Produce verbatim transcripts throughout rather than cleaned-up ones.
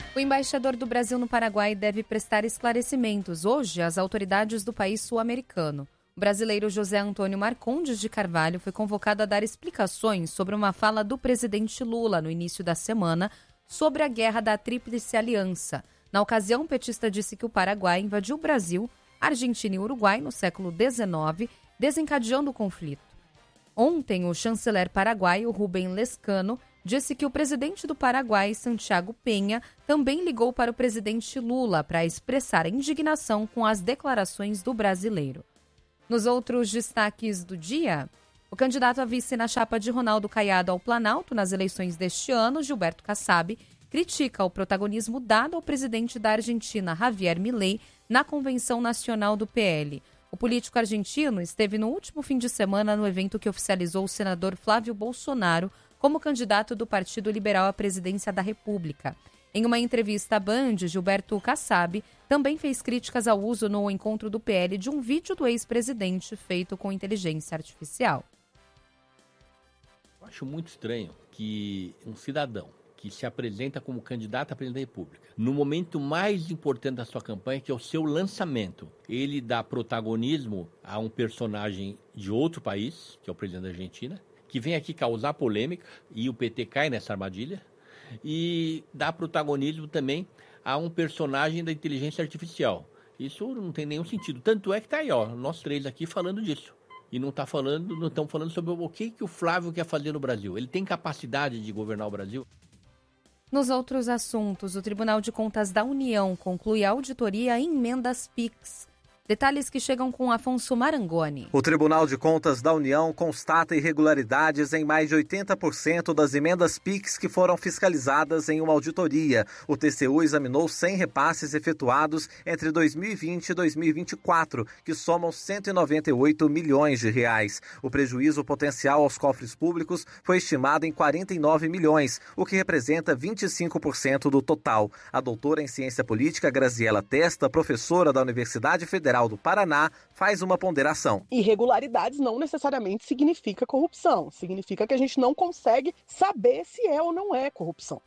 O embaixador do Brasil no Paraguai deve prestar esclarecimentos hoje às autoridades do país sul-americano. O brasileiro José Antônio Marcondes de Carvalho foi convocado a dar explicações sobre uma fala do presidente Lula no início da semana sobre a guerra da Tríplice Aliança. Na ocasião, o petista disse que o Paraguai invadiu o Brasil, Argentina e Uruguai no século dezenove, desencadeando o conflito. Ontem, o chanceler paraguaio Rubem Lescano disse que o presidente do Paraguai, Santiago Penha, também ligou para o presidente Lula para expressar a indignação com as declarações do brasileiro. Nos outros destaques do dia, o candidato a vice na chapa de Ronaldo Caiado ao Planalto nas eleições deste ano, Gilberto Kassab, critica o protagonismo dado ao presidente da Argentina, Javier Milei, na Convenção Nacional do P L. O político argentino esteve no último fim de semana no evento que oficializou o senador Flávio Bolsonaro como candidato do Partido Liberal à presidência da República. Em uma entrevista à Band, Gilberto Kassab também fez críticas ao uso no encontro do P L de um vídeo do ex-presidente feito com inteligência artificial. Eu acho muito estranho que um cidadão que se apresenta como candidato a presidente da República, no momento mais importante da sua campanha, que é o seu lançamento, ele dá protagonismo a um personagem de outro país, que é o presidente da Argentina, que vem aqui causar polêmica, e o P T cai nessa armadilha, e dá protagonismo também a um personagem da inteligência artificial. Isso não tem nenhum sentido. Tanto é que está aí, ó, nós três aqui falando disso. E não tá falando, não estamos falando sobre o que, que o Flávio quer fazer no Brasil. Ele tem capacidade de governar o Brasil? Nos outros assuntos, o Tribunal de Contas da União conclui a auditoria em emendas Pix. Detalhes que chegam com Afonso Marangoni. O Tribunal de Contas da União constata irregularidades em mais de oitenta por cento das emendas Pix que foram fiscalizadas em uma auditoria. O T C U examinou cem repasses efetuados entre dois mil e vinte e dois mil e vinte e quatro, que somam cento e noventa e oito milhões de reais. O prejuízo potencial aos cofres públicos foi estimado em quarenta e nove milhões, o que representa vinte e cinco por cento do total. A doutora em Ciência Política, Graziela Testa, professora da Universidade Federal do Paraná, faz uma ponderação. Irregularidades não necessariamente significa corrupção. Significa que a gente não consegue saber se é ou não é corrupção.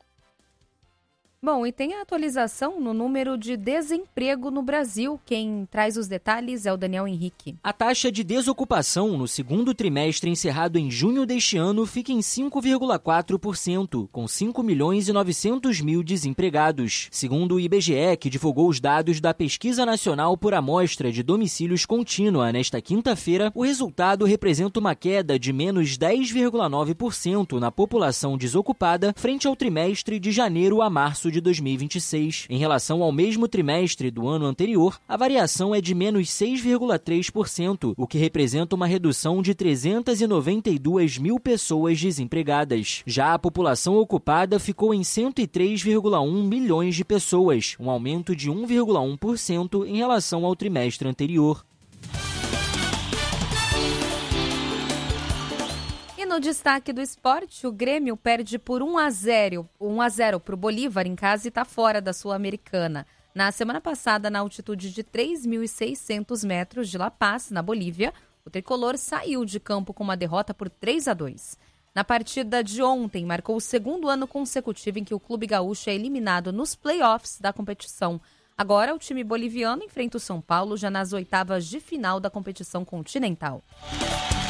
Bom, e tem a atualização no número de desemprego no Brasil. Quem traz os detalhes é o Daniel Henrique. A taxa de desocupação no segundo trimestre encerrado em junho deste ano fica em cinco vírgula quatro por cento, com cinco milhões e novecentos mil desempregados. Segundo o I B G E, que divulgou os dados da Pesquisa Nacional por Amostra de Domicílios Contínua nesta quinta-feira, o resultado representa uma queda de menos dez vírgula nove por cento na população desocupada frente ao trimestre de janeiro a março de dois mil e vinte e seis. Em relação ao mesmo trimestre do ano anterior, a variação é de menos seis vírgula três por cento, o que representa uma redução de trezentas e noventa e duas mil pessoas desempregadas. Já a população ocupada ficou em cento e três vírgula um milhões de pessoas, um aumento de um vírgula um por cento em relação ao trimestre anterior. No destaque do esporte, o Grêmio perde por um a zero para o Bolívar em casa e está fora da Sul-Americana. Na semana passada, na altitude de três mil e seiscentos metros de La Paz, na Bolívia, o tricolor saiu de campo com uma derrota por três a dois. Na partida de ontem, marcou o segundo ano consecutivo em que o clube gaúcho é eliminado nos play-offs da competição. Agora, o time boliviano enfrenta o São Paulo já nas oitavas de final da competição continental.